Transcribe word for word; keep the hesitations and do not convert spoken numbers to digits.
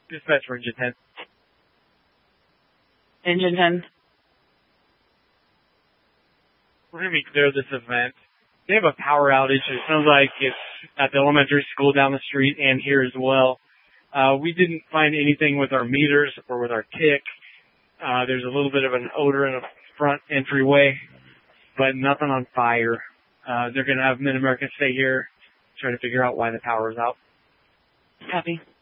Dispatch for Engine ten. Engine ten. We're going to be clear of this event. They have a power outage. It sounds like it's at the elementary school down the street and here as well. Uh, we didn't find anything with our meters or with our tick. Uh, there's a little bit of an odor in the front entryway, but nothing on fire. Uh, they're going to have Mid-America stay here, try to figure out why the power is out. Copy.